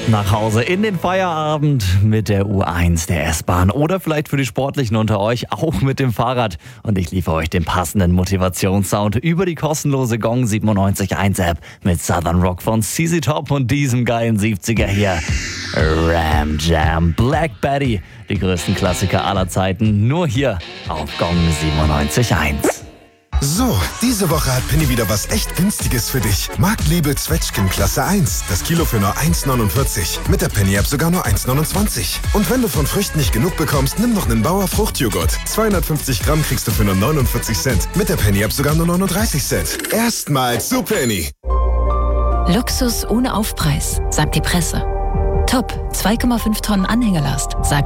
Nach Hause in den Feierabend mit der U1 der S-Bahn oder vielleicht für die Sportlichen unter euch auch mit dem Fahrrad. Und ich liefere euch den passenden Motivationssound über die kostenlose Gong 97.1 App mit Southern Rock von CZ Top und diesem geilen 70er hier. Ram Jam Black Betty, die größten Klassiker aller Zeiten, nur hier auf Gong 97.1. So, diese Woche hat Penny wieder was echt Günstiges für dich. Marktliebe Zwetschgen Klasse 1. Das Kilo für nur 1,49. Mit der Penny-App sogar nur 1,29. Und wenn du von Früchten nicht genug bekommst, nimm noch einen Bauer Fruchtjoghurt. 250 Gramm kriegst du für nur 49 Cent. Mit der Penny-App sogar nur 39 Cent. Erstmals zu Penny. Luxus ohne Aufpreis, sagt die Presse. Top, 2,5 Tonnen Anhängelast, sagt